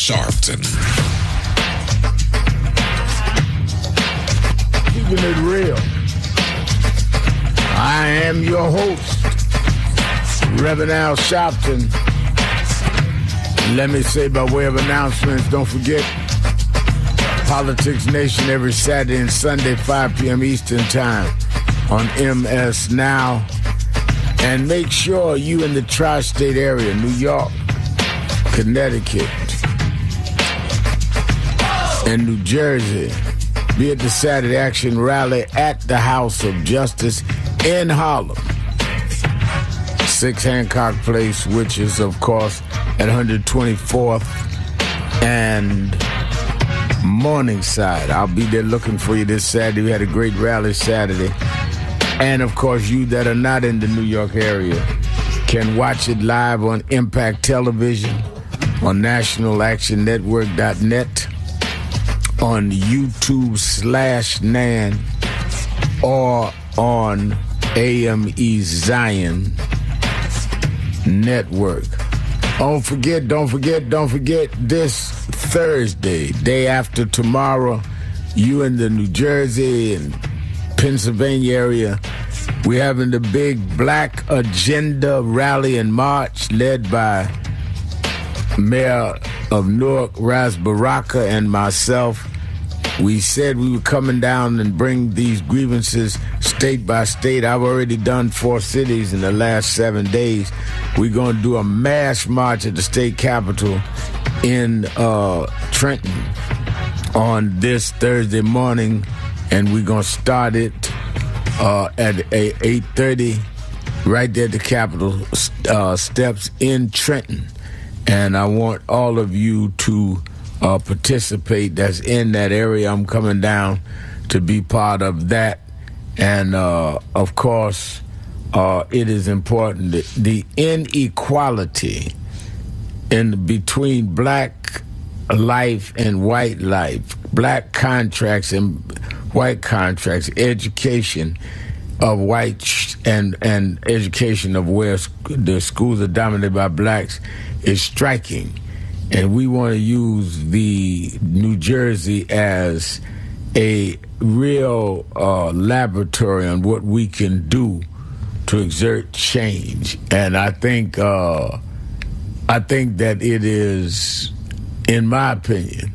Sharpton. Keeping it real. I am your host, Reverend Al Sharpton. Let me say by way of announcements, don't forget Politics Nation every Saturday and Sunday, 5 p.m. Eastern Time on MS Now. And make sure you in the tri-state area, New York, Connecticut, and New Jersey, be at the Saturday Action Rally at the House of Justice in Harlem. 6 Hancock Place, which is, of course, at 124th and Morningside. I'll be there looking for you this Saturday. We had a great rally Saturday. And, of course, you that are not in the New York area can watch it live on Impact Television, on NationalActionNetwork.net, on YouTube/NAN, or on AME Zion Network. Don't forget, this Thursday, day after tomorrow, you in the New Jersey and Pennsylvania area, we're having the big Black Agenda Rally and March led by Mayor of Newark, Ras Baraka, and myself. We said we were coming down and bring these grievances state by state. I've already done 4 cities in the last 7 days. We're going to do a mass march at the state capitol in Trenton on this Thursday morning, and we're going to start it at 8:30 right there at the Capitol steps in Trenton. And I want all of you to participate that's in that area. I'm coming down to be part of that. And, of course, it is important that the inequality between black life and white life, black contracts and white contracts, education of whites and education of where the schools are dominated by blacks is striking. And we want to use the New Jersey as a real laboratory on what we can do to exert change. And I think that it is, in my opinion,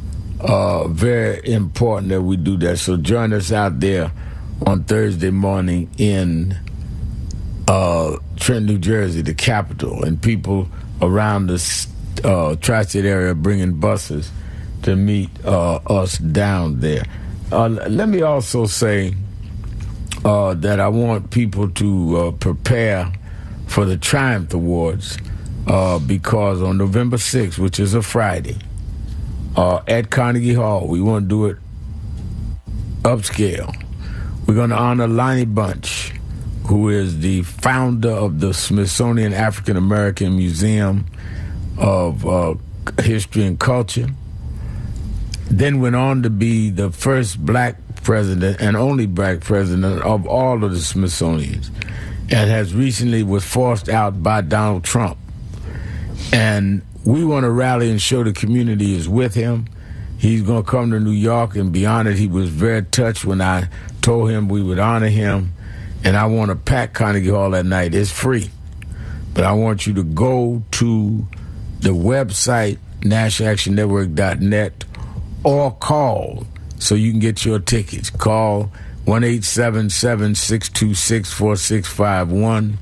very important that we do that. So join us out there on Thursday morning in Trenton, New Jersey, the capital, and people around the tri-state area bringing buses to meet us down there. Let me also say that I want people to prepare for the Triumph Awards because on November 6th, which is a Friday, at Carnegie Hall, we want to do it upscale. We're going to honor Lonnie Bunch, who is the founder of the Smithsonian African American Museum of History and Culture. Then went on to be the first black president and only black president of all of the Smithsonians, and has recently was forced out by Donald Trump. And we want to rally and show the community is with him. He's going to come to New York and be honored. He was very touched when I told him we would honor him. And I want to pack Carnegie Hall that night. It's free. But I want you to go to the website, NationalActionNetwork.net, or call so you can get your tickets. Call 1-877-626-4651,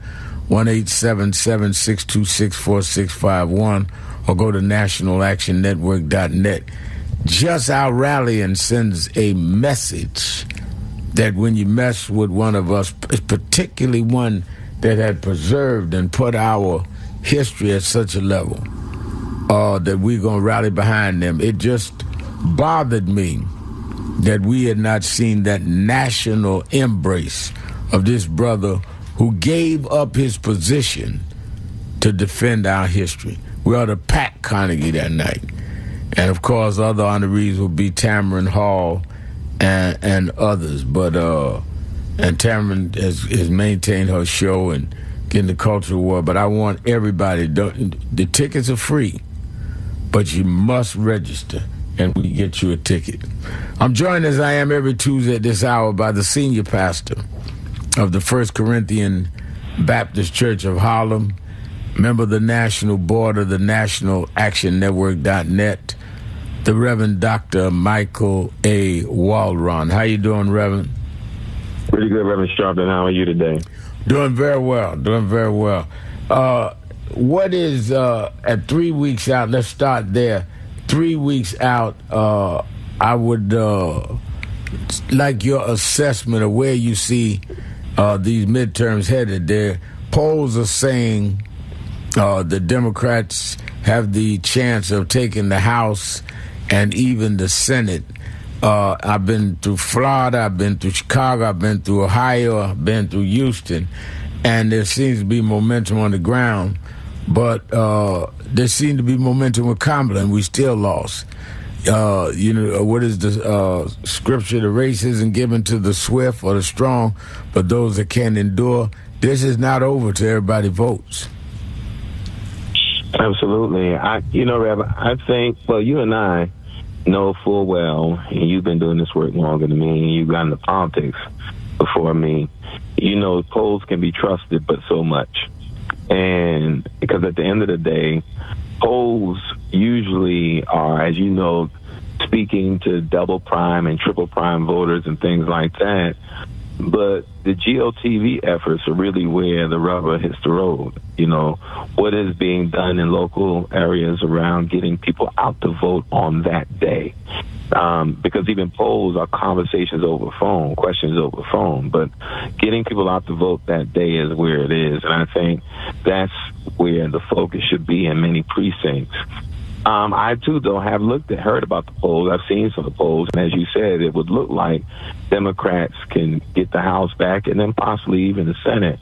1-877-626-4651, or go to NationalActionNetwork.net. Just our rallying sends a message that when you mess with one of us, particularly one that had preserved and put our history at such a level, that we're going to rally behind them. It just bothered me that we had not seen that national embrace of this brother who gave up his position to defend our history. We ought to pack Carnegie that night. And, of course, other honorees will be Tamron Hall and others. But and Tamron has maintained her show and getting the cultural award. But I want everybody, the tickets are free. but you must register, and we get you a ticket. I'm joined as I am every Tuesday at this hour by the senior pastor of the First Corinthian Baptist Church of Harlem, member of the National Board of the National Action Network.net, the Reverend Dr. Michael A. Waldron. How you doing, Reverend? Pretty good, Reverend Sharpton. How are you today? Doing very well, what is, at 3 weeks out, let's start there. 3 weeks out, I would like your assessment of where you see these midterms headed. Their polls are saying the Democrats have the chance of taking the House and even the Senate. I've been through Florida, I've been through Chicago, I've been through Ohio, I've been through Houston, and there seems to be momentum on the ground. But there seemed to be momentum with Kamala, and we still lost. What is the scripture? The race isn't given to the swift or the strong, but those that can endure. This is not over till everybody votes. Absolutely. Rev, I think, well, you and I know full well, and you've been doing this work longer than me, and you've gotten into politics before me. Polls can be trusted, but so much. And because at the end of the day, polls usually are, as you know, speaking to double prime and triple prime voters and things like that. But the GOTV efforts are really where the rubber hits the road. What is being done in local areas around getting people out to vote on that day. Because even polls are conversations over phone, questions over phone. But getting people out to vote that day is where it is. And I think that's where the focus should be in many precincts. I, too, though, have heard about the polls. I've seen some of the polls. And as you said, it would look like Democrats can get the House back and then possibly even the Senate.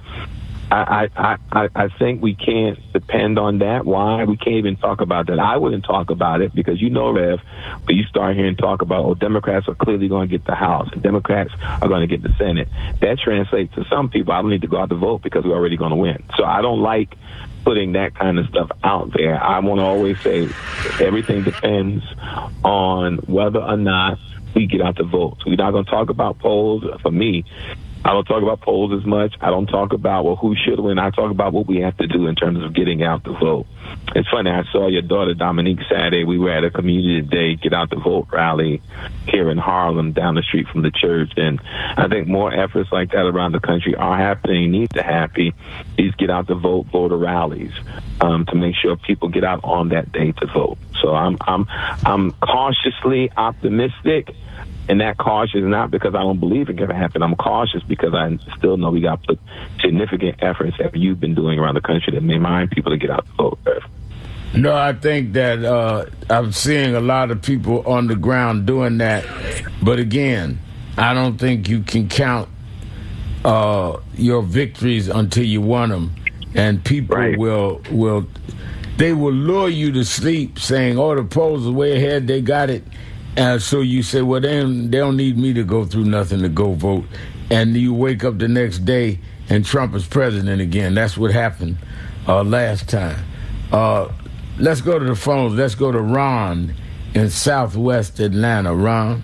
I think we can't depend on that. Why? We can't even talk about that. I wouldn't talk about it because Rev, when you start hearing talk about, Democrats are clearly going to get the House and Democrats are going to get the Senate. That translates to some people, I don't need to go out to vote because we're already going to win. So I don't like putting that kind of stuff out there. I want to always say everything depends on whether or not we get out to vote. So we're not going to talk about polls. For me, I don't talk about polls as much. I don't talk about, who should win. I talk about what we have to do in terms of getting out to vote. It's funny, I saw your daughter, Dominique, Saturday. We were at a community day, get out to vote rally here in Harlem down the street from the church. And I think more efforts like that around the country are happening, need to happen. These get out to vote voter rallies to make sure people get out on that day to vote. So I'm cautiously optimistic. And that caution is not because I don't believe it can happen. I'm cautious because I still know we got to put significant efforts that you've been doing around the country that may mind people to get out to vote. No, I think that I'm seeing a lot of people on the ground doing that. But again, I don't think you can count your victories until you won them. And people will lure you to sleep saying, the polls are way ahead, they got it. So you say, well, they don't need me to go through nothing to go vote. And you wake up the next day and Trump is president again. That's what happened last time. Let's go to the phones. Let's go to Ron in Southwest Atlanta. Ron?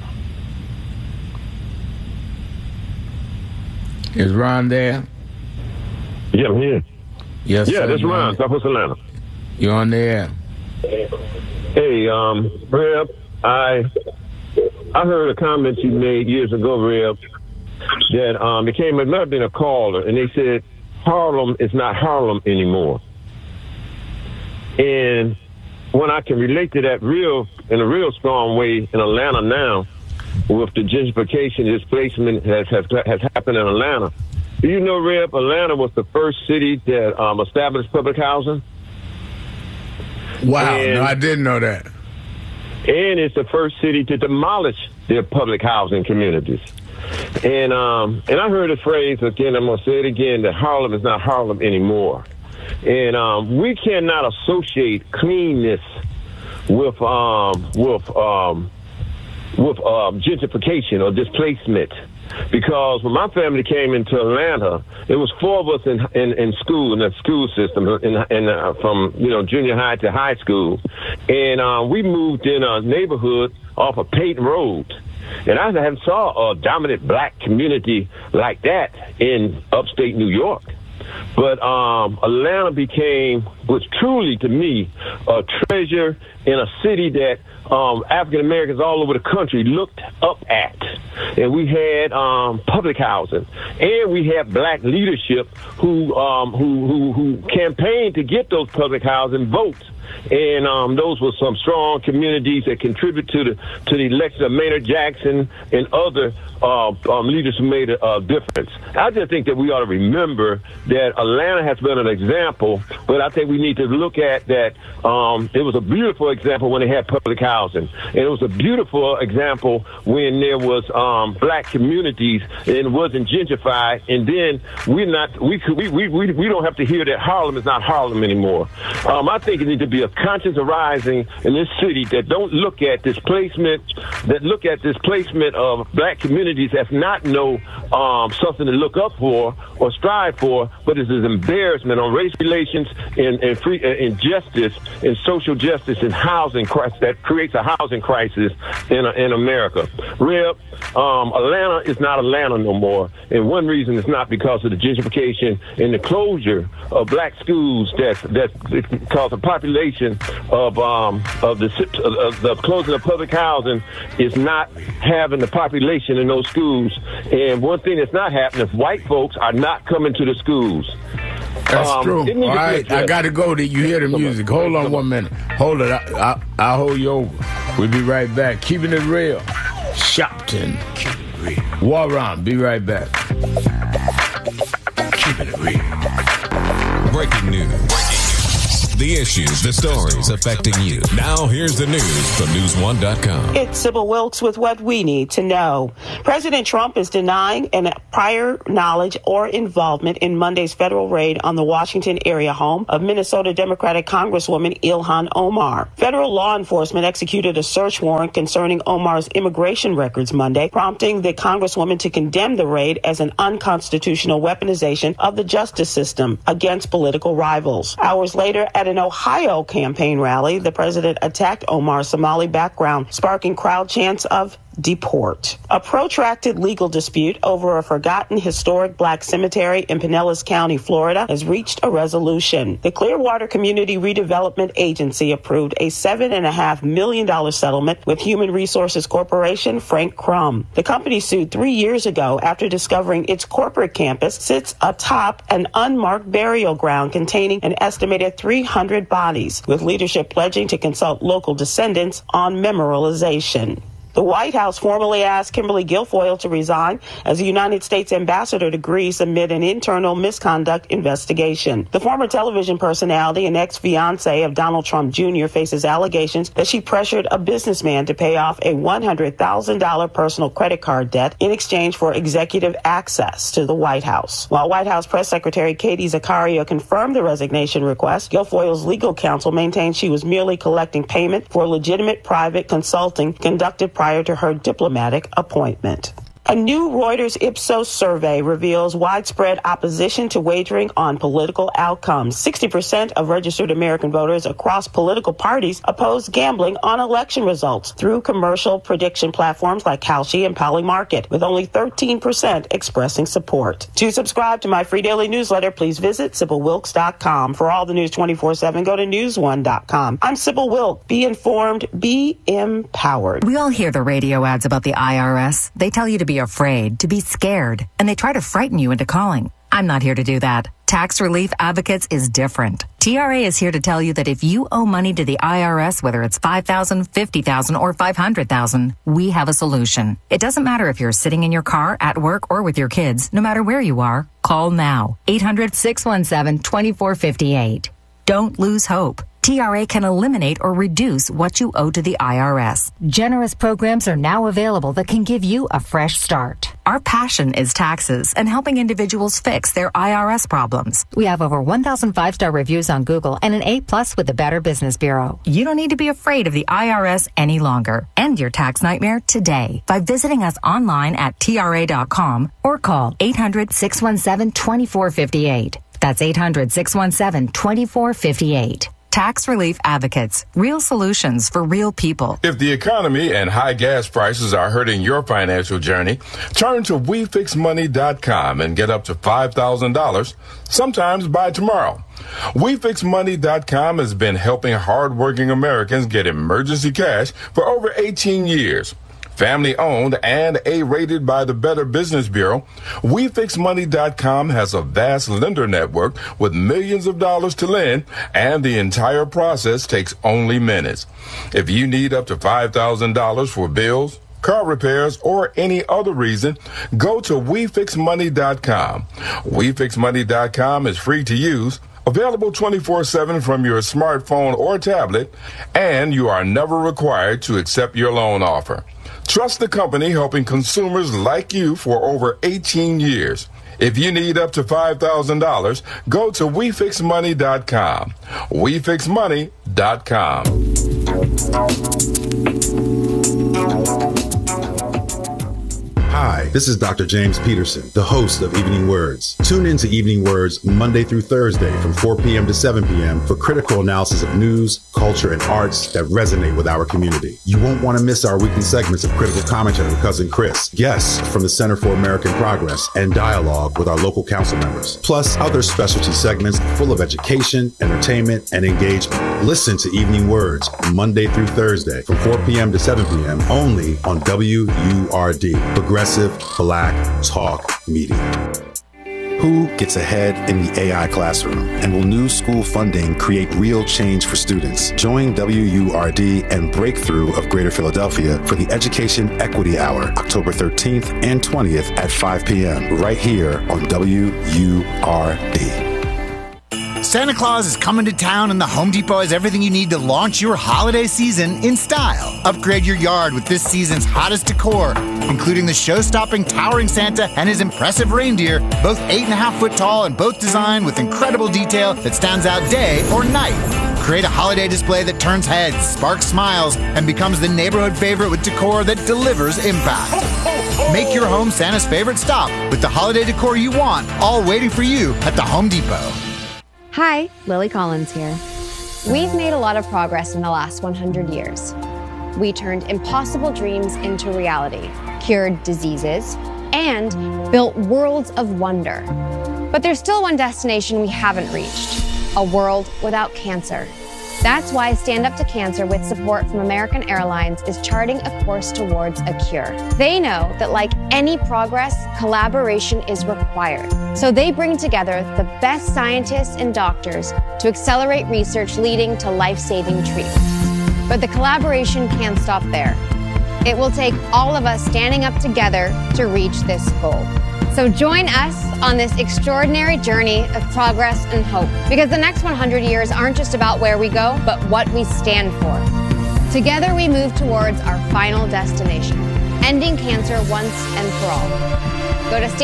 Is Ron there? Yeah, I'm here. Yes, yeah, that's Ron, Southwest Atlanta. You're on the air. Hey, Reb, I heard a comment you made years ago, Reb, that it came, it might have been a caller, and they said Harlem is not Harlem anymore. And when I can relate to that in a real strong way in Atlanta now, with the gentrification displacement has happened in Atlanta. Do you know, Reb, Atlanta was the first city that established public housing? Wow, no, I didn't know that. And it's the first city to demolish their public housing communities. And I heard a phrase, again, I'm going to say it again, that Harlem is not Harlem anymore. And we cannot associate cleanness with gentrification or displacement. because when my family came into Atlanta, it was 4 of us in school, in the school system, from junior high to high school, and we moved in a neighborhood off of Peyton Road. And I haven't saw a dominant black community like that in upstate New York. But Atlanta was truly, to me, a treasure in a city that African Americans all over the country looked up at. And we had public housing, and we had black leadership who campaigned to get those public housing votes. And those were some strong communities that contribute to the election of Maynard Jackson and other leaders who made a difference. I just think that we ought to remember that Atlanta has been an example, but I think we need to look at that. It was a beautiful example when they had public housing, and it was a beautiful example when there was black communities and it wasn't gentrified. And then we don't have to hear that Harlem is not Harlem anymore. I think it needs to be a conscious arising in this city that don't look at displacement, of black communities as not something to look up for or strive for, but it's an embarrassment on race relations and free justice and social justice and housing crisis that creates a housing crisis in America. Reb, Atlanta is not Atlanta no more, and one reason is not because of the gentrification and the closure of black schools that caused a population of the closing of public housing is not having the population in those schools. And one thing that's not happening is white folks are not coming to the schools. That's true. All right, I got to go. You hear the music. Hold on 1 minute. Hold it. I'll hold you over. We'll be right back. Keeping it real. Shopton. Warren, be right back. Keeping it real. Breaking news. The issues, the stories affecting you. Now here's the news from News1.com. It's Sybil Wilkes with what we need to know. President Trump is denying any prior knowledge or involvement in Monday's federal raid on the Washington area home of Minnesota Democratic Congresswoman Ilhan Omar. Federal law enforcement executed a search warrant concerning Omar's immigration records Monday, prompting the Congresswoman to condemn the raid as an unconstitutional weaponization of the justice system against political rivals. Hours later, at an Ohio campaign rally, the president attacked Omar's Somali background, sparking crowd chants of deport. A protracted legal dispute over a forgotten historic black cemetery in Pinellas County, Florida, has reached a resolution. The Clearwater Community Redevelopment Agency approved a $7.5 million settlement with Human Resources Corporation, Frank Crum. The company sued 3 years ago after discovering its corporate campus sits atop an unmarked burial ground containing an estimated 300 bodies, with leadership pledging to consult local descendants on memorialization. The White House formally asked Kimberly Guilfoyle to resign as the United States ambassador to Greece amid an internal misconduct investigation. The former television personality and ex-fiancé of Donald Trump Jr. faces allegations that she pressured a businessman to pay off a $100,000 personal credit card debt in exchange for executive access to the White House. While White House Press Secretary Katie Zaccaria confirmed the resignation request, Guilfoyle's legal counsel maintained she was merely collecting payment for legitimate private consulting conducted prior to her diplomatic appointment. A new Reuters Ipsos survey reveals widespread opposition to wagering on political outcomes. 60% of registered American voters across political parties oppose gambling on election results through commercial prediction platforms like Kalshi and Polymarket, with only 13% expressing support. To subscribe to my free daily newsletter, please visit SybilWilkes.com. For all the news 24/7, go to News1.com. I'm Sybil Wilkes. Be informed, be empowered. We all hear the radio ads about the IRS. They tell you to be afraid, to be scared, and they try to frighten you into calling. I'm not here to do that. Tax Relief Advocates is different. TRA is here to tell you that if you owe money to the IRS, whether it's $5,000, $50,000, or $500,000, we have a solution. It doesn't matter if you're sitting in your car, at work, or with your kids. No matter where you are, call now. 800-617-2458. Don't lose hope. TRA can eliminate or reduce what you owe to the IRS. Generous programs are now available that can give you a fresh start. Our passion is taxes and helping individuals fix their IRS problems. We have over 1,000 5-star reviews on Google and an A+ with the Better Business Bureau. You don't need to be afraid of the IRS any longer. End your tax nightmare today by visiting us online at TRA.com or call 800-617-2458. That's 800-617-2458. Tax Relief Advocates. Real solutions for real people. If the economy and high gas prices are hurting your financial journey, turn to WeFixMoney.com and get up to $5,000, sometimes by tomorrow. WeFixMoney.com has been helping hardworking Americans get emergency cash for over 18 years. Family owned and A-rated by the Better Business Bureau, WeFixMoney.com has a vast lender network with millions of dollars to lend, and the entire process takes only minutes. If you need up to $5,000 for bills, car repairs, or any other reason, go to WeFixMoney.com. WeFixMoney.com is free to use, available 24/7 from your smartphone or tablet, and you are never required to accept your loan offer. Trust the company helping consumers like you for over 18 years. If you need up to $5,000, go to WeFixMoney.com. WeFixMoney.com. Hi, this is Dr. James Peterson, the host of Evening Words. Tune in to Evening Words Monday through Thursday from 4 p.m. to 7 p.m. for critical analysis of news, culture, and arts that resonate with our community. You won't want to miss our weekly segments of critical commentary with Cousin Chris, guests from the Center for American Progress, and dialogue with our local council members, plus other specialty segments full of education, entertainment, and engagement. Listen to Evening Words Monday through Thursday from 4 p.m. to 7 p.m. only on WURD, Progressive Black Talk Media. Who gets ahead in the AI classroom? And will new school funding create real change for students? Join WURD and Breakthrough of Greater Philadelphia for the Education Equity Hour, October 13th and 20th at 5 p.m. right here on WURD. Santa Claus is coming to town, and the Home Depot has everything you need to launch your holiday season in style. Upgrade your yard with this season's hottest decor, including the show-stopping towering Santa and his impressive reindeer, both 8.5 foot tall and both designed with incredible detail that stands out day or night. Create a holiday display that turns heads, sparks smiles, and becomes the neighborhood favorite with decor that delivers impact. Make your home Santa's favorite stop with the holiday decor you want, all waiting for you at the Home Depot. Hi, Lily Collins here. We've made a lot of progress in the last 100 years. We turned impossible dreams into reality, cured diseases, and built worlds of wonder. But there's still one destination we haven't reached, a world without cancer. That's why Stand Up to Cancer, with support from American Airlines, is charting a course towards a cure. They know that like any progress, collaboration is required. So they bring together the best scientists and doctors to accelerate research leading to life-saving treatments. But the collaboration can't stop there. It will take all of us standing up together to reach this goal. So join us on this extraordinary journey of progress and hope, because the next 100 years aren't just about where we go, but what we stand for. Together we move towards our final destination, ending cancer once and for all. Go to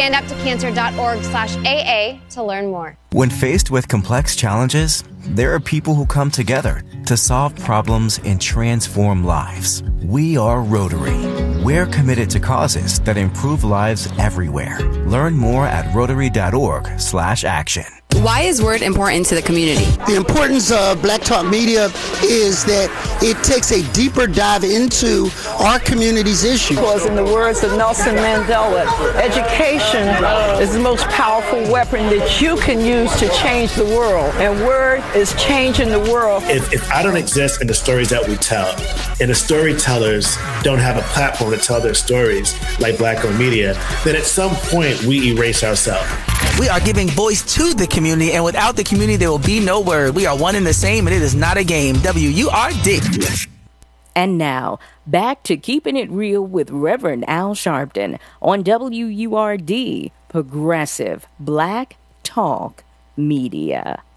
standuptocancer.org/AA to learn more. When faced with complex challenges, there are people who come together to solve problems and transform lives. We are Rotary. We're committed to causes that improve lives everywhere. Learn more at rotary.org/action. Why is Word important to the community? The importance of Black Talk Media is that it takes a deeper dive into our community's issues. Because in the words of Nelson Mandela, education is the most powerful weapon that you can use to change the world. And Word is changing the world. If I don't exist in the stories that we tell, and the storytellers don't have a platform to tell their stories like Black-owned media, then at some point we erase ourselves. We are giving voice to the community, and without the community, there will be no Word. We are one and the same, and it is not a game. WURD. And now, back to Keeping It Real with Reverend Al Sharpton on WURD, Progressive Black Talk Media.